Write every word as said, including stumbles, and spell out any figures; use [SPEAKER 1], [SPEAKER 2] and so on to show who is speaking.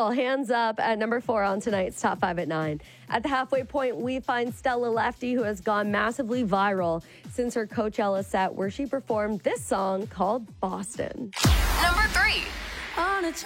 [SPEAKER 1] Girl, Hands Up at number four on tonight's Top five at nine. At the halfway point, we find Stella Lefty, who has gone massively viral since her Coachella set where she performed this song called Boston.
[SPEAKER 2] Number three.
[SPEAKER 3] On its